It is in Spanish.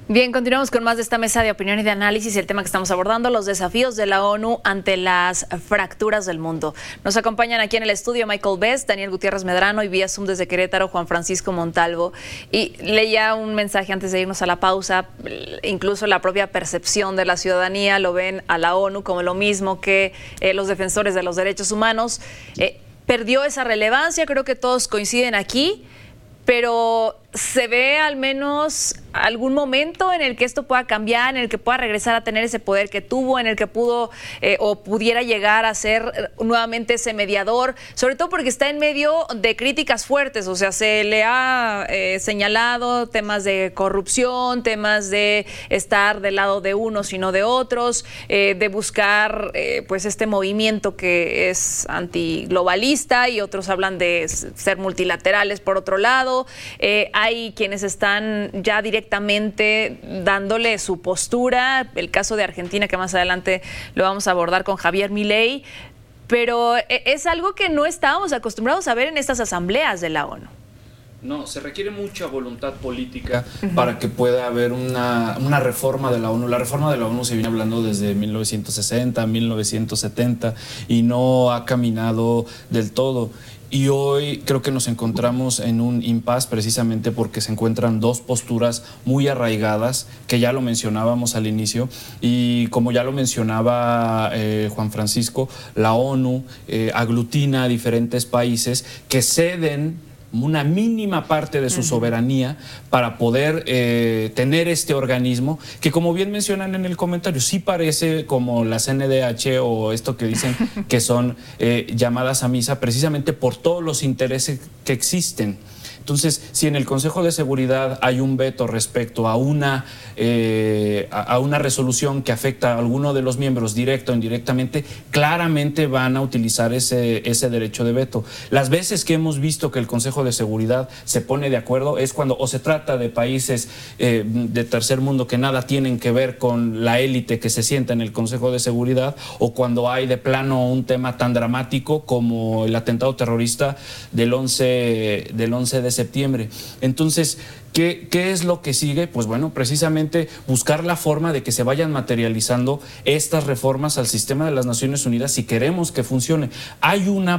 Bien, continuamos con más de esta mesa de opinión y de análisis. El tema que estamos abordando, los desafíos de la ONU ante las fracturas del mundo. Nos acompañan aquí en el estudio Michael Best, Daniel Gutiérrez Medrano y vía Zoom desde Querétaro, Juan Francisco Montalvo. Y leía un mensaje antes de irnos a la pausa, incluso la propia percepción de la ciudadanía lo ven a la ONU como lo mismo que los defensores de los derechos humanos. Perdió esa relevancia, creo que todos coinciden aquí, pero ¿se ve al menos algún momento en el que esto pueda cambiar, en el que pueda regresar a tener ese poder que tuvo, en el que pudo o pudiera llegar a ser nuevamente ese mediador? Sobre todo porque está en medio de críticas fuertes, o sea, se le ha señalado temas de corrupción, temas de estar del lado de unos y no de otros, de buscar pues este movimiento que es antiglobalista, y otros hablan de ser multilaterales por otro lado. Hay quienes están ya directamente dándole su postura, el caso de Argentina, que más adelante lo vamos a abordar con Javier Milei, pero es algo que no estábamos acostumbrados a ver en estas asambleas de la ONU. No, se requiere mucha voluntad política para que pueda haber una reforma de la ONU. La reforma de la ONU se viene hablando desde 1960, 1970 y no ha caminado del todo. Y hoy creo que nos encontramos en un impasse precisamente porque se encuentran dos posturas muy arraigadas, que ya lo mencionábamos al inicio, y como ya lo mencionaba Juan Francisco, la ONU aglutina a diferentes países que ceden una mínima parte de su soberanía para poder tener este organismo que, como bien mencionan en el comentario, sí parece como la CNDH o esto que dicen que son llamadas a misa precisamente por todos los intereses que existen. Entonces, si en el Consejo de Seguridad hay un veto respecto a una resolución que afecta a alguno de los miembros directo o indirectamente, claramente van a utilizar ese derecho de veto. Las veces que hemos visto que el Consejo de Seguridad se pone de acuerdo es cuando o se trata de países de tercer mundo que nada tienen que ver con la élite que se sienta en el Consejo de Seguridad, o cuando hay de plano un tema tan dramático como el atentado terrorista del 11 de septiembre. Entonces, ¿qué es lo que sigue? Pues bueno, precisamente buscar la forma de que se vayan materializando estas reformas al sistema de las Naciones Unidas si queremos que funcione. Hay una